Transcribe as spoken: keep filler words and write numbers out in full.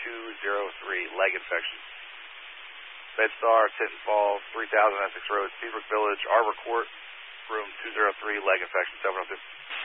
two zero three, leg infection. MedStar, Tinton Falls, three thousand Essex Road, Seabrook Village, Arbor Court, room two zero three, leg infection, seven oh two.